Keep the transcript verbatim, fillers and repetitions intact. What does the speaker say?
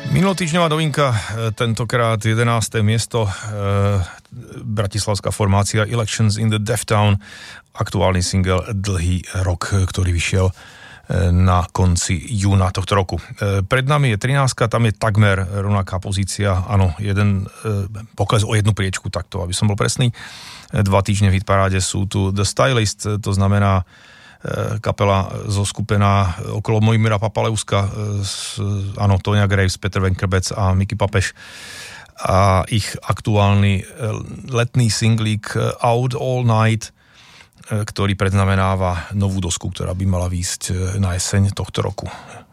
Minulotýždňová novinka, tentokrát jedenáste miesto, e, bratislavská formácia Elections in the Deaf Town, aktuálny single Dlhý rok, ktorý vyšiel na konci júna tohto roku. E, pred nami je trinástka, tam je takmer rovnaká pozícia, áno, jeden e, pokles o jednu priečku, takto, aby som bol presný. E, dva týždne v hitparáde sú tu The Stylist, to znamená kapela zoskupená okolo Mojmíra Papaleuska, áno, Toňa Graves, Petr Venkrbec a Miky Papeš a ich aktuálny letný singlík Out All Night, ktorý predznamenáva novú dosku, ktorá by mala výjsť na jeseň tohto roku.